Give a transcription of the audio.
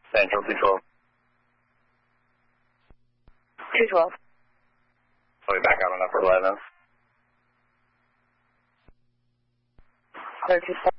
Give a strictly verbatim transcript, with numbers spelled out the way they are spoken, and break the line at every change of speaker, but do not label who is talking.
Central two twelve.
two twelve.
I'll be back out on upper eleven.
thirty-four.